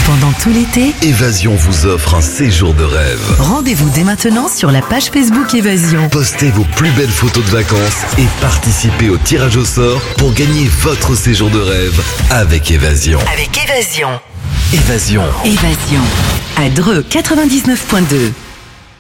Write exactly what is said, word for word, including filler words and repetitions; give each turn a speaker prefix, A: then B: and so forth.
A: Pendant tout l'été,
B: Évasion vous offre un séjour de rêve.
A: rendez-vous dès maintenant sur la page Facebook Évasion.
B: Postez vos plus belles photos de vacances et participez au tirage au sort pour gagner votre séjour de rêve avec Évasion.
A: Avec Évasion.
B: Évasion.
A: Évasion. À Dreux quatre-vingt-dix-neuf point deux.